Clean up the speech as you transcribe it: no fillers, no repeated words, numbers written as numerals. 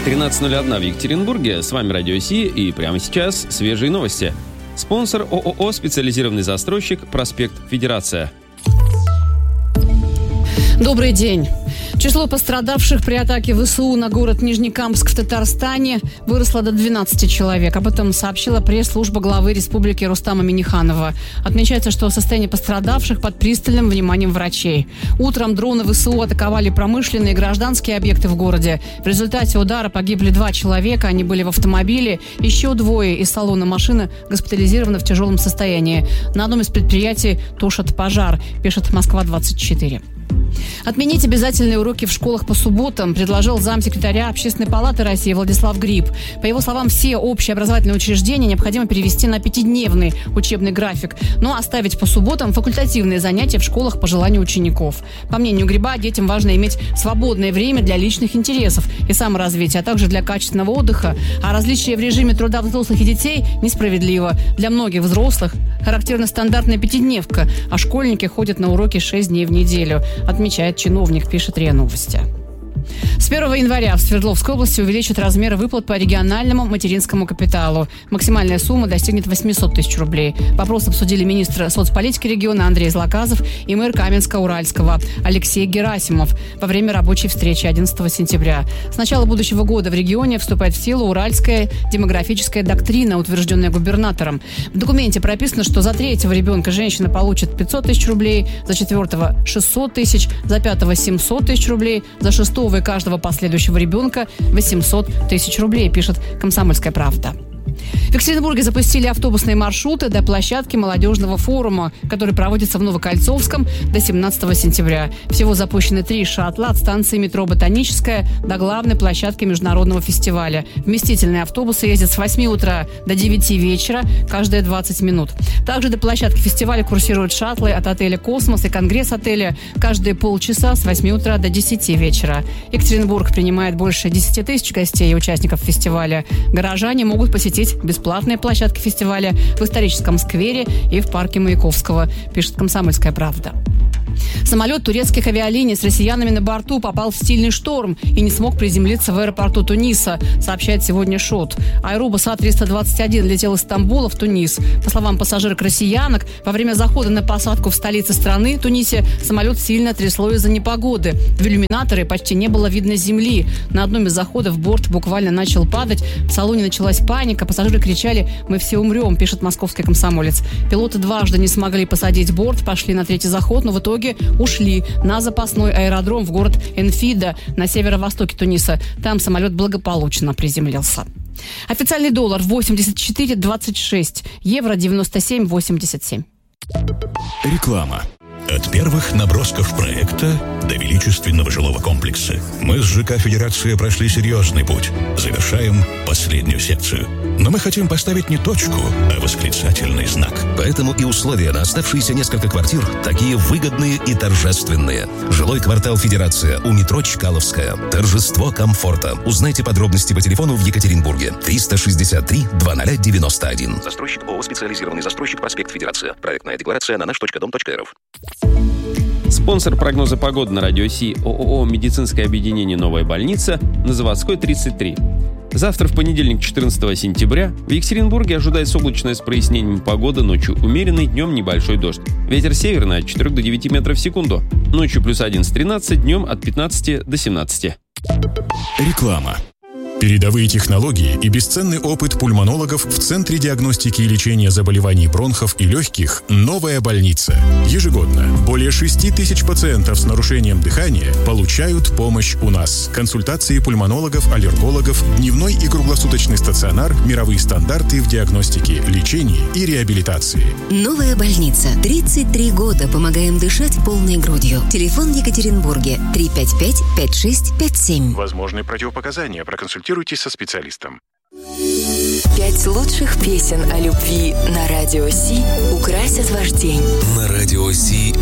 13:01 в Екатеринбурге. С вами Радио Си, и прямо сейчас свежие новости. Спонсор ООО «Специализированный застройщик», проспект Федерация. Добрый день. Число пострадавших при атаке ВСУ на город Нижнекамск в Татарстане выросло до 12 человек. Об этом сообщила пресс-служба главы республики Рустама Минниханова. Отмечается, что состояние пострадавших под пристальным вниманием врачей. Утром дроны ВСУ атаковали промышленные и гражданские объекты в городе. В результате удара погибли 2 человека. Они были в автомобиле. Еще 2 из салона машины госпитализированы в тяжелом состоянии. На одном из предприятий тушат пожар, пишет Москва-24. Отменить обязательные уроки в школах по субботам предложил замсекретаря Общественной палаты России Владислав Гриб. По его словам, все общеобразовательные учреждения необходимо перевести на 5-дневный учебный график, но оставить по субботам факультативные занятия в школах по желанию учеников. По мнению Гриба, детям важно иметь свободное время для личных интересов и саморазвития, а также для качественного отдыха. А различие в режиме труда взрослых и детей несправедливо. Для многих взрослых характерна стандартная 5-дневка, а школьники ходят на уроки 6 дней в неделю, отмечает чиновник, пишет РИА Новости. С 1 января в Свердловской области увеличат размеры выплат по региональному материнскому капиталу. Максимальная сумма достигнет 800 тысяч рублей. Вопрос обсудили министр соцполитики региона Андрей Злаказов и мэр Каменска-Уральского Алексей Герасимов во время рабочей встречи 11 сентября. С начала будущего года в регионе вступает в силу Уральская демографическая доктрина, утвержденная губернатором. В документе прописано, что за 3-го ребенка женщина получит 500 тысяч рублей, за 4-го 600 тысяч, за 5-го 700 тысяч рублей, за 6-го и каждого последующего ребенка 800 тысяч рублей, пишет «Комсомольская правда». В Екатеринбурге запустили автобусные маршруты до площадки молодежного форума, который проводится в Новокольцовском до 17 сентября. Всего запущены 3 шаттла от станции метро «Ботаническая» до главной площадки международного фестиваля. Вместительные автобусы ездят с 8 утра до 9 вечера каждые 20 минут. Также до площадки фестиваля курсируют шаттлы от отеля «Космос» и «Конгресс-отеля» каждые полчаса с 8 утра до 10 вечера. Екатеринбург принимает больше 10 тысяч гостей и участников фестиваля. Горожане могут посетить бесплатные площадки фестиваля в историческом сквере и в парке Маяковского, пишет «Комсомольская правда». Самолет турецких авиалиний с россиянами на борту попал в сильный шторм и не смог приземлиться в аэропорту Туниса, сообщает сегодня ШОТ. Аэробус А321 летел из Стамбула в Тунис. По словам пассажирок-россиянок, во время захода на посадку в столице страны, Тунисе, самолет сильно трясло из-за непогоды. В иллюминаторе почти не было видно земли. На одном из заходов борт буквально начал падать. В салоне началась паника. Пассажиры кричали: «Мы все умрем», пишет московский комсомолец. Пилоты дважды не смогли посадить борт, пошли на 3-й заход, но в итоге ушли на запасной аэродром в город Энфида на северо-востоке Туниса. Там самолет благополучно приземлился. Официальный доллар 84,26, евро 97,87. Реклама. От первых набросков проекта до величественного жилого комплекса мы с ЖК «Федерация» прошли серьезный путь. Завершаем последнюю секцию. Но мы хотим поставить не точку, а восклицательный знак. Поэтому и условия на оставшиеся несколько квартир такие выгодные и торжественные. Жилой квартал «Федерация» у метро Чкаловская. Торжество комфорта. Узнайте подробности по телефону в Екатеринбурге. 363-2091. Застройщик ООО «Специализированный застройщик», проспект Федерация. Проектная декларация на nаш.дом.рф. Спонсор прогноза погоды на Радио Си — ООО «Медицинское объединение Новая больница» на Заводской, 33. Завтра, в понедельник, 14 сентября, в Екатеринбурге ожидается облачная с прояснением погода, ночью умеренный, днем небольшой дождь. Ветер северный от 4 до 9 метров в секунду. Ночью плюс 11-13, днем от 15 до 17. Реклама. Передовые технологии и бесценный опыт пульмонологов в Центре диагностики и лечения заболеваний бронхов и легких «Новая больница». Ежегодно более 6 тысяч пациентов с нарушением дыхания получают помощь у нас. Консультации пульмонологов, аллергологов, дневной и круглосуточный стационар, мировые стандарты в диагностике, лечении и реабилитации. «Новая больница». 33 года помогаем дышать полной грудью. Телефон в Екатеринбурге 355-5657. Возможны противопоказания. Проконсультируйтесь со специалистом. 5 лучших песен о любви на Радио Си украсят ваш день. На Радио Си